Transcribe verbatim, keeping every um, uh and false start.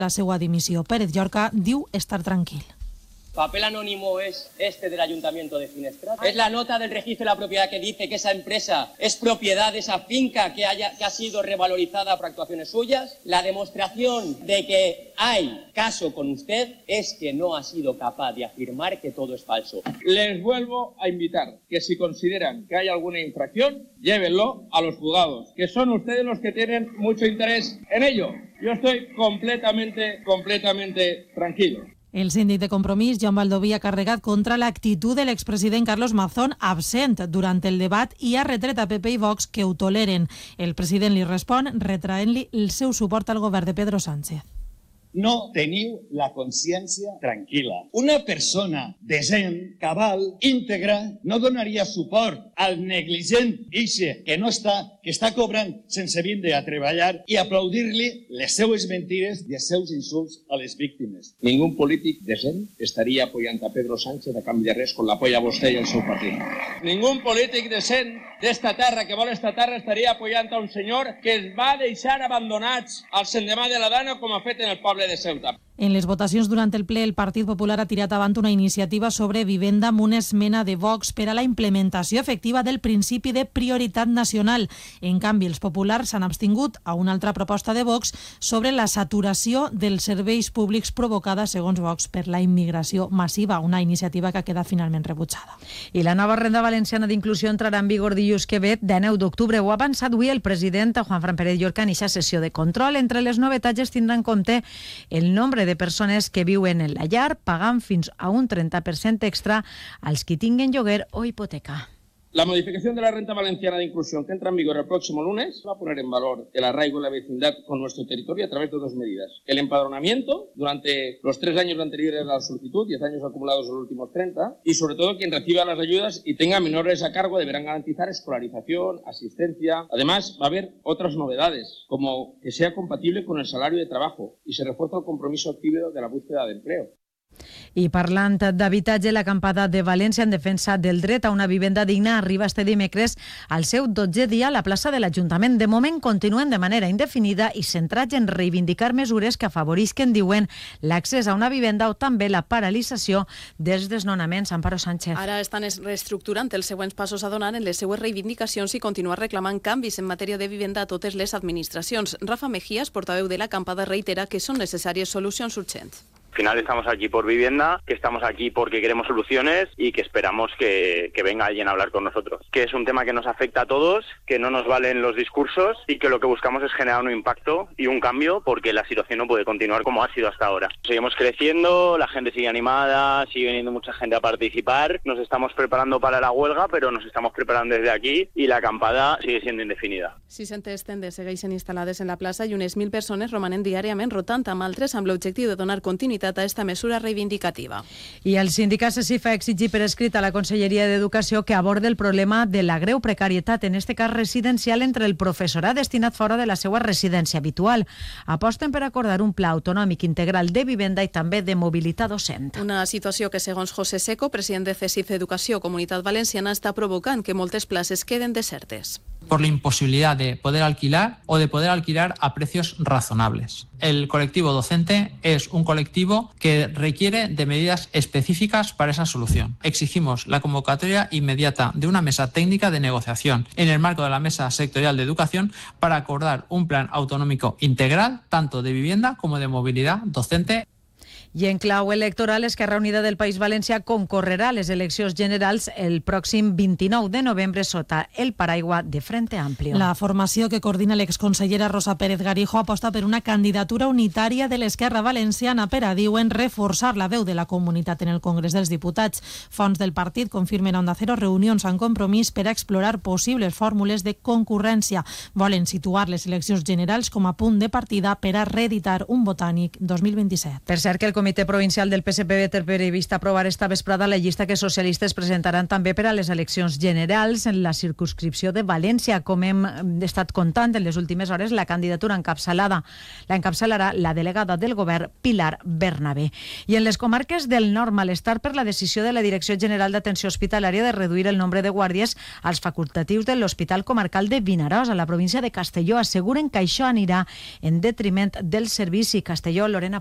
la seva dimissió. Pérez Llorca diu estar tranquil. Papel anónimo es este del Ayuntamiento de Finestrat. Es la nota del registro de la propiedad que dice que esa empresa es propiedad de esa finca que, haya, que ha sido revalorizada por actuaciones suyas. La demostración de que hay caso con usted es que no ha sido capaz de afirmar que todo es falso. Les vuelvo a invitar que si consideran que hay alguna infracción, llévenlo a los juzgados, que son ustedes los que tienen mucho interés en ello. Yo estoy completamente, completamente tranquilo. El síndic de Compromís, Joan Baldoví, ha carregat contra l'actitud de l'expresident Carlos Mazón, absent durant el debat, i ha retret a P P i Vox que ho toleren. El president li respon retraent-li el seu suport al govern de Pedro Sánchez. No teniu la consciència tranquil·la. Una persona decent, cabal, íntegra, no donaria suport al negligent ixe que no està, que està cobrant sense vindre a treballar i aplaudir-li les seues mentides i els seus insults a les víctimes. Ningún polític decent estaria apoyant a Pedro Sánchez a canvi de res quan l'apoya vostè i el seu partit. Ningún polític decent d'esta terra que vol esta terra estaria apoyant a un senyor que es va deixar abandonats al sendemà de la Dana com ha fet en el poble de Ceuta. En les votacions durant el ple, el Partit Popular ha tirat avant una iniciativa sobre vivenda amb una esmena de Vox per a la implementació efectiva del principi de prioritat nacional. En canvi, els populars s'han abstingut a una altra proposta de Vox sobre la saturació dels serveis públics provocada, segons Vox, per la immigració massiva, una iniciativa que ha quedat finalment rebutjada. I la nova renda valenciana d'inclusió entrarà en vigor dilluns que ve, de nou d'octubre. Ho ha avançat avui el president Juanfran Pérez Llorca en eixa sessió de control. Entre les novetats es tindrà en compte el nombre de persones que viuen en la llar, pagant fins a un trenta per cent extra als qui tinguen lloguer o hipoteca. La modificación de la renta valenciana de inclusión que entra en vigor el próximo lunes va a poner en valor el arraigo y la vecindad con nuestro territorio a través de dos medidas. El empadronamiento durante los tres años anteriores a la solicitud, diez años acumulados en los últimos treinta, y sobre todo quien reciba las ayudas y tenga menores a cargo deberán garantizar escolarización, asistencia. Además, va a haber otras novedades, como que sea compatible con el salario de trabajo y se refuerza el compromiso activo de la búsqueda de empleo. I parlant d'habitatge, l'acampada de València en defensa del dret a una vivenda digna arriba este dimecres al seu dotzè dia a la plaça de l'Ajuntament. De moment continuen de manera indefinida i centrats en reivindicar mesures que afavorisquen, diuen, l'accés a una vivenda o també la paralització dels desnonaments. Amparo Sánchez. Ara estan reestructurant els següents passos a donar en les seues reivindicacions i continuar reclamant canvis en matèria de vivenda a totes les administracions. Rafa Mejías, portaveu de l'acampada, reitera que són necessàries solucions urgents. Al final estamos aquí por vivienda, que estamos aquí porque queremos soluciones y que esperamos que, que venga alguien a hablar con nosotros. Que es un tema que nos afecta a todos, que no nos valen los discursos y que lo que buscamos es generar un impacto y un cambio porque la situación no puede continuar como ha sido hasta ahora. Seguimos creciendo, la gente sigue animada, sigue viniendo mucha gente a participar. Nos estamos preparando para la huelga, pero nos estamos preparando desde aquí y la acampada sigue siendo indefinida. sis-centes tendes segueixen instal·lades en la plaça i unes mil persones romanen diàriament rotant amb altres amb l'objectiu de donar continuïtat a esta mesura reivindicativa. I el sindicat SESIF ha exigit per escrit a la Conselleria d'Educació que aborde el problema de la greu precarietat, en este cas residencial, entre el professorat destinat fora de la seva residència habitual. Aposten per acordar un pla autonòmic integral de vivenda i també de mobilitat docent. Una situació que, segons José Seco, president de CESIF Educació Comunitat Valenciana, està provocant que moltes places queden desertes. Por la imposibilidad de poder alquilar o de poder alquilar a precios razonables. El colectivo docente es un colectivo que requiere de medidas específicas para esa solución. Exigimos la convocatoria inmediata de una mesa técnica de negociación en el marco de la Mesa Sectorial de Educación para acordar un plan autonómico integral, tanto de vivienda como de movilidad docente. I en clau electoral, Esquerra Unida del País Valencià concorrerà a les eleccions generals el pròxim vint-i-nou de novembre sota el paraigua de Frente Amplio. La formació que coordina l'exconsellera Rosa Pérez Garijo aposta per una candidatura unitària de l'Esquerra Valenciana per a, diuen, reforçar la veu de la comunitat en el Congrés dels Diputats. Fonts del partit confirmen a Onda Cero reunions en Compromís per a explorar possibles fórmules de concurrència. Volen situar les eleccions generals com a punt de partida per a reeditar un botànic dos mil vint-i-set. Per cert, que el Comitè Provincial del P S P B té previst aprovar esta vesprada la llista que socialistes presentaran també per a les eleccions generals en la circumscripció de València. Com hem estat contant en les últimes hores, la candidatura encapçalada la encapçalarà la delegada del govern, Pilar Bernabé. I en les comarques del nord, malestar per la decisió de la Direcció General d'Atenció Hospitalària de reduir el nombre de guàrdies als facultatius de l'Hospital Comarcal de Vinaròs, a la província de Castelló. Asseguren que això anirà en detriment del servici. Castelló, Lorena